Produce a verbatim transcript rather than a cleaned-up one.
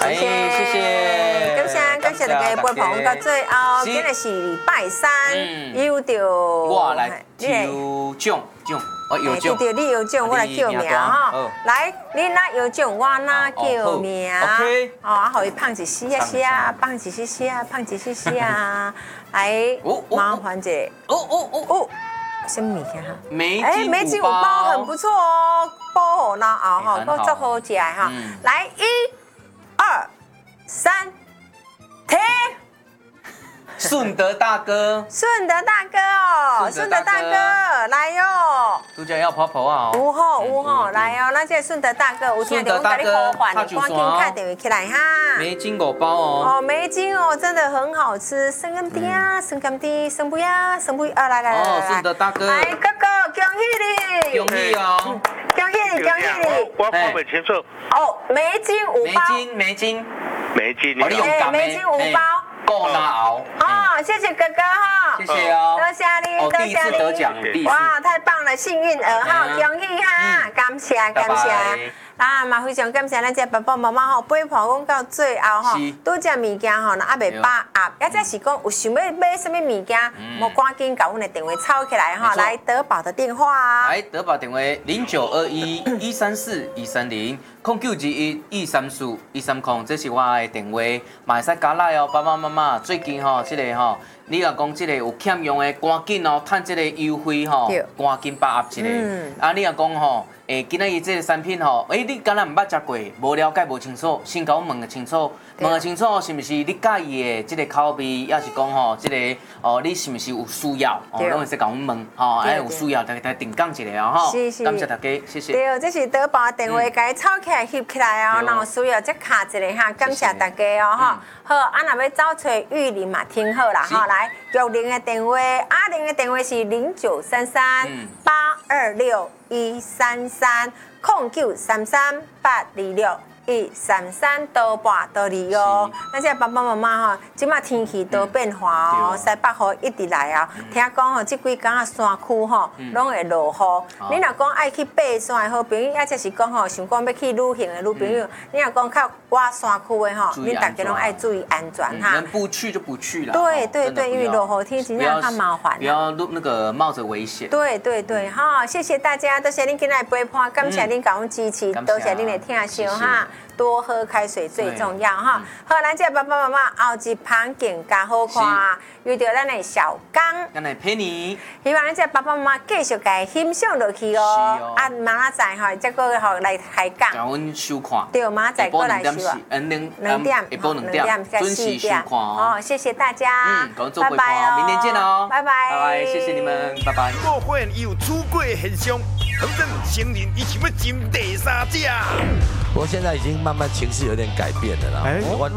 OK， 谢谢， 感谢感谢大家陪伴到最后，今日是礼拜三，有着我来抽奖奖。哦，有奖， 对对，你有奖，我来叫名哈。来，你哪有奖，我哪叫名。 OK。 哦，啊，互伊放一丝啊丝啊，放一丝丝啊，放一丝丝啊。来，麻烦者。哦哦哦哦，什么物件哈？ 梅哎，梅金五包很不错哦，包好然后哈，都做好起来哈。来，一、二、三，停。 顺德大哥， 顺德大哥哦，顺德大哥来哟！ 拄则要跑跑啊！ 有吼有吼，来哦，咱这顺德大哥有听到我跟你呼唤，你赶紧打电话起来哈！ 梅金五包哦！ 哦，梅金哦，真的很好吃，生甘甜啊，生甘甜，生不呀，生不啊！来来来哦，顺德大哥， 来哥哥，恭喜你！ 恭喜哦！ 恭喜你，恭喜你！ 我我未清楚。 哦，梅金五包， 梅金梅金梅金， 哎，梅金五包。 够拿熬哦，谢谢哥哥哈， 谢谢哦， 多谢你， 多谢你，第一次得奖， 哇，太棒了，幸运儿哈，恭喜哈，感谢感谢，啊嘛非常感谢咱这爸爸妈妈吼陪伴讲到最后吼，拄只物件吼，还未把握，或者是讲有想要买什么物件，莫赶紧把阮的电话抄起来哈，来德宝的电话， 来德宝电话零九二一一三四一三零。空九二一一三四一三零，这是我的电话，嘛会使加来哦。爸爸妈妈，最近吼，这个吼，你若讲这个有欠用的，赶紧哦，趁这个优惠吼，赶紧把握一个。啊，你若讲吼，诶，今仔日这个产品吼，诶，你敢若毋捌食过，无了解无清楚，先甲我问个清楚，问个清楚是毋是你介意的这个口味，也是讲吼，这个哦，你是毋是有需要？哦，拢会使甲我问，吼，哎，有需要，大家定讲一下哦，吼。感谢大家，谢谢。 对，这是德宝的电话，甲伊抄起来翕起来哦，然后需要再卡一个哈，感谢大家哦，哈。好，啊，若要找找玉林嘛，听好啦，哈，来，玉玲的电话，阿玲的电话是零九三三八二六一三三零九三三八二六。一三三多半多二哦，咱这爸爸妈妈吼，即马天气多变化哦，西北风一直来啊。听讲吼，即几工啊山区吼，拢会落雨。你若讲爱去爬山的好朋友，或者是讲吼，想讲要去旅行的女朋友，你若讲较挖山区的吼，你大家拢爱注意安全哈。 能不去就不去了。 对对对，因为落雨天真正较麻烦。 不要那个冒着危险。 对对对，哈，谢谢大家，多谢恁今日陪伴，感谢恁甲阮支持，多谢恁的听惜哈。多喝开水最重要哈。好，咱这爸爸妈妈后一盘更加好看，遇到咱的小刚， 咱来陪你。 希望咱这爸爸妈妈继续甲欣赏落去哦。啊，明仔载吼，再过吼来开讲。 甲阮收看。 对，明仔载过来收啊。 嗯，两两点， 下晡两点，准时收看哦。哦，谢谢大家。 嗯，赶快做回看哦，明天见哦。 拜拜。 拜拜，谢谢你们，拜拜。 过火有出轨现象，反正成人伊想要争第三者。 不过现在已经慢慢情势有点改变了啦。